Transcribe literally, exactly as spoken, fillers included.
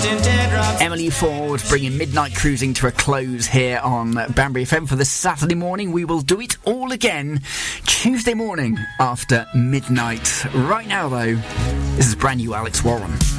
Emily Ford bringing Midnight Cruising to a close here on Banbury F M for this Saturday morning. We will do it all again Tuesday morning after midnight. Right now, though, this is brand new Alex Warren.